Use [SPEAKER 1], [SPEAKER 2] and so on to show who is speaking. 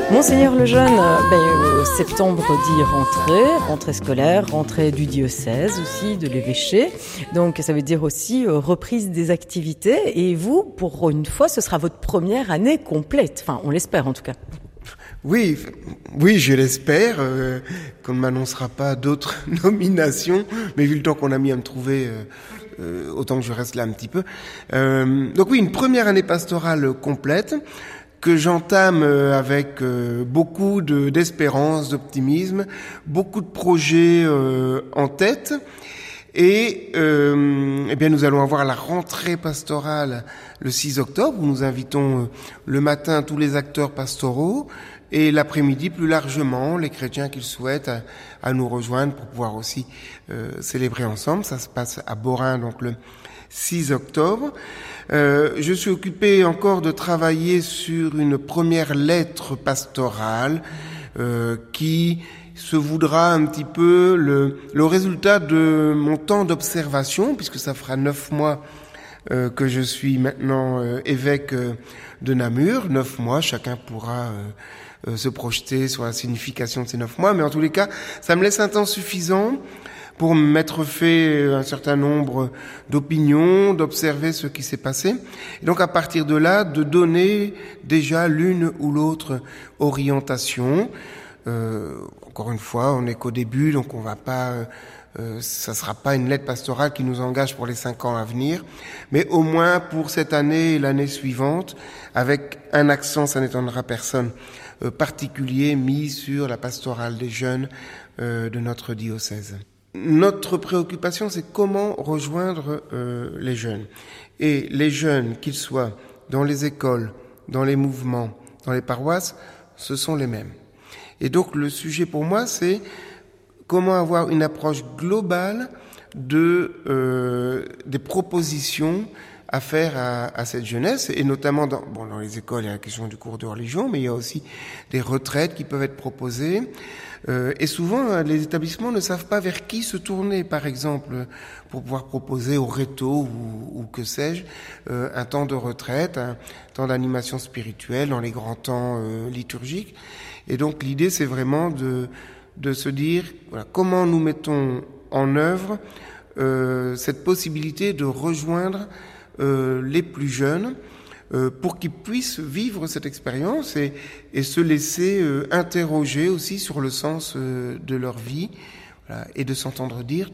[SPEAKER 1] Monseigneur Lejeune, septembre dit rentrée scolaire, rentrée du diocèse aussi, de l'évêché. Donc ça veut dire aussi reprise des activités. Et vous, pour une fois, ce sera votre première année complète. Enfin, on l'espère en tout cas.
[SPEAKER 2] Oui, je l'espère, qu'on ne m'annoncera pas d'autres nominations, mais vu le temps qu'on a mis à me trouver, autant que je reste là un petit peu. Donc oui, une première année pastorale complète, que j'entame avec beaucoup d'espérance, d'optimisme, beaucoup de projets en tête. Et nous allons avoir la rentrée pastorale le 6 octobre, où nous invitons le matin tous les acteurs pastoraux et l'après-midi plus largement les chrétiens qui le souhaitent à nous rejoindre pour pouvoir aussi célébrer ensemble. Ça se passe à Borin, donc le 6 octobre. Je suis occupé encore de travailler sur une première lettre pastorale qui se voudra un petit peu le résultat de mon temps d'observation, puisque ça fera 9 mois que je suis maintenant évêque de Namur. 9 mois, chacun pourra se projeter sur la signification de ces 9 mois, mais en tous les cas, ça me laisse un temps suffisant pour m'être fait un certain nombre d'opinions, d'observer ce qui s'est passé. Et donc à partir de là, de donner déjà l'une ou l'autre orientation. Encore une fois, on n'est qu'au début, donc on va pas, ça sera pas une lettre pastorale qui nous engage pour les 5 ans à venir, mais au moins pour cette année et l'année suivante, avec un accent, ça n'étonnera personne, particulier mis sur la pastorale des jeunes de notre diocèse. Notre préoccupation, c'est comment rejoindre les jeunes. Et les jeunes, qu'ils soient dans les écoles, dans les mouvements, dans les paroisses, ce sont les mêmes. Et donc le sujet pour moi, c'est comment avoir une approche globale des propositions à faire à cette jeunesse, et notamment dans les écoles, il y a la question du cours de religion, mais il y a aussi des retraites qui peuvent être proposées. Et souvent, les établissements ne savent pas vers qui se tourner, par exemple, pour pouvoir proposer au réto ou que sais-je, un temps de retraite, un temps d'animation spirituelle dans les grands temps liturgiques. Et donc l'idée, c'est vraiment de se dire comment nous mettons en œuvre cette possibilité de rejoindre les plus jeunes pour qu'ils puissent vivre cette expérience et se laisser interroger aussi sur le sens de leur vie, et de s'entendre dire